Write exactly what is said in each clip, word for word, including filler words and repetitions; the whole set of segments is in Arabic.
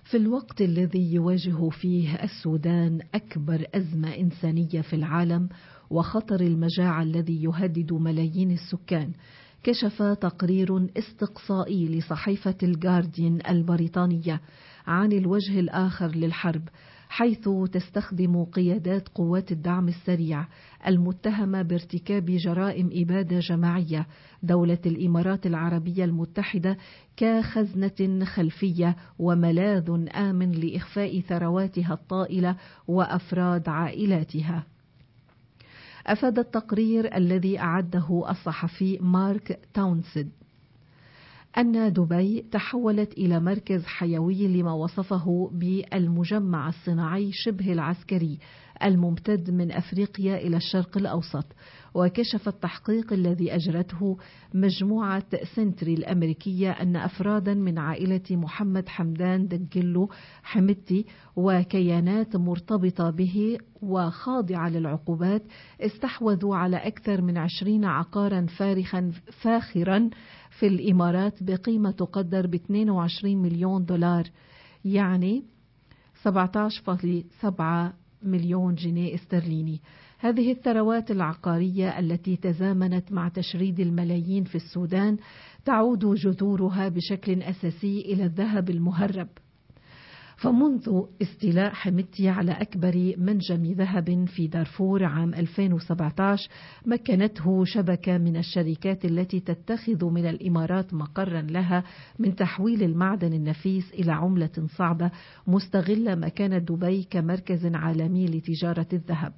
في الوقت الذي يواجه فيه السودان أكبر أزمة إنسانية في العالم وخطر المجاعة الذي يهدد ملايين السكان، كشف تقرير استقصائي لصحيفة الجارديان البريطانية عن الوجه الآخر للحرب، حيث تستخدم قيادات قوات الدعم السريع المتهمة بارتكاب جرائم إبادة جماعية دولة الإمارات العربية المتحدة كخزنة خلفية وملاذ آمن لإخفاء ثرواتها الطائلة وأفراد عائلاتها. أفاد التقرير الذي أعده الصحفي مارك تاونسد أن دبي تحولت إلى مركز حيوي لما وصفه بالمجمع الصناعي شبه العسكري الممتد من أفريقيا إلى الشرق الأوسط. وكشف التحقيق الذي أجرته مجموعة سنتري الأمريكية أن أفرادا من عائلة محمد حمدان دجلو حمدتي وكيانات مرتبطة به وخاضعة للعقوبات استحوذوا على أكثر من عشرين عقارا فارخا فاخرا في الإمارات بقيمة تقدر ب اثنين وعشرين مليون دولار، يعني سبعة عشر فاصلة سبعة مليون جنيه استرليني. هذه الثروات العقارية التي تزامنت مع تشريد الملايين في السودان تعود جذورها بشكل أساسي إلى الذهب المهرب. فمنذ استيلاء حمدتي على أكبر منجم ذهب في دارفور عام ألفين وسبعة عشر مكنته شبكة من الشركات التي تتخذ من الإمارات مقرا لها من تحويل المعدن النفيس إلى عملة صعبة، مستغلة مكانة دبي كمركز عالمي لتجارة الذهب.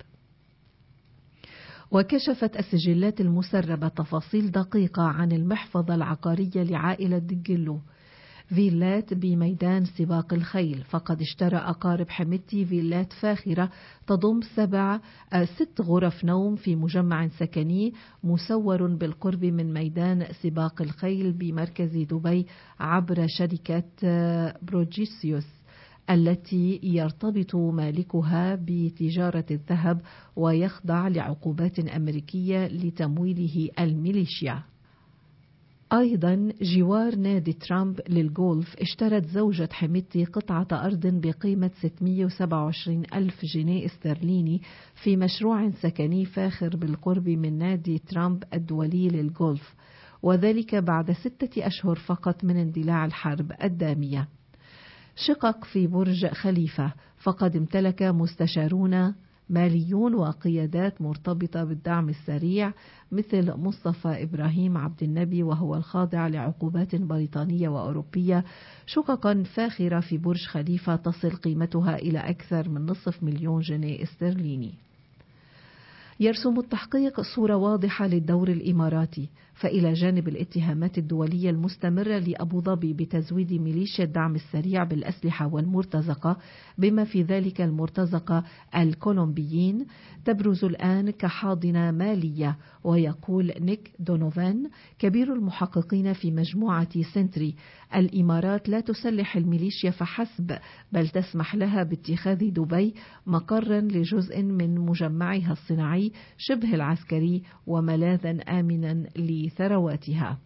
وكشفت السجلات المسربة تفاصيل دقيقة عن المحفظة العقارية لعائلة دجلو. فيلات بميدان سباق الخيل، فقد اشترى أقارب حمدتي فيلات فاخرة تضم سبع ست غرف نوم في مجمع سكني مسور بالقرب من ميدان سباق الخيل بمركز دبي عبر شركة بروجيسيوس التي يرتبط مالكها بتجارة الذهب ويخضع لعقوبات أمريكية لتمويله الميليشيا. أيضا جوار نادي ترامب للجولف اشترت زوجة حمدتي قطعة أرض بقيمة ستمئة وسبعة وعشرين ألف جنيه استرليني في مشروع سكني فاخر بالقرب من نادي ترامب الدولي للجولف، وذلك بعد ستة أشهر فقط من اندلاع الحرب الدامية. شقق في برج خليفة، فقد امتلك مستشارون ماليون وقيادات مرتبطة بالدعم السريع مثل مصطفى إبراهيم عبد النبي وهو الخاضع لعقوبات بريطانية وأوروبية شققا فاخرة في برج خليفة تصل قيمتها إلى أكثر من نصف مليون جنيه استرليني. يرسم التحقيق صورة واضحة للدور الإماراتي، فإلى جانب الاتهامات الدولية المستمرة لأبو ظبي بتزويد ميليشيا الدعم السريع بالأسلحة والمرتزقة بما في ذلك المرتزقة الكولومبيين، تبرز الآن كحاضنة مالية. ويقول نيك دونوفان كبير المحققين في مجموعة سنتري: الإمارات لا تسلح الميليشيا فحسب، بل تسمح لها باتخاذ دبي مقرا لجزء من مجمعها الصناعي شبه العسكري وملاذا آمنا لثرواتها.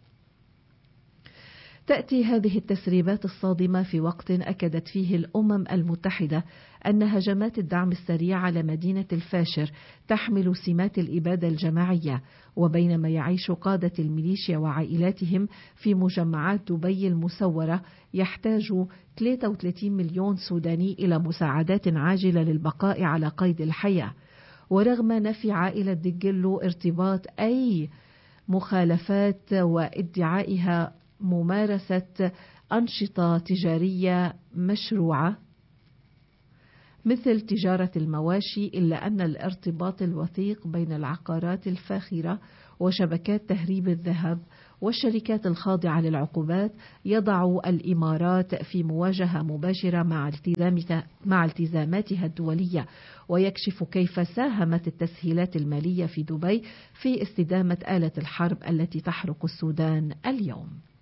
تأتي هذه التسريبات الصادمة في وقت أكدت فيه الأمم المتحدة أن هجمات الدعم السريع على مدينة الفاشر تحمل سمات الإبادة الجماعية، وبينما يعيش قادة الميليشيا وعائلاتهم في مجمعات دبي المسورة يحتاج ثلاثة وثلاثين مليون سوداني إلى مساعدات عاجلة للبقاء على قيد الحياة. ورغم نفي عائلة دجلو ارتباط أي مخالفات وادعائها ممارسة أنشطة تجارية مشروعة مثل تجارة المواشي، إلا أن الارتباط الوثيق بين العقارات الفاخرة وشبكات تهريب الذهب والشركات الخاضعة للعقوبات يضع الإمارات في مواجهة مباشرة مع مع التزاماتها الدولية، ويكشف كيف ساهمت التسهيلات المالية في دبي في استدامة آلة الحرب التي تحرق السودان اليوم.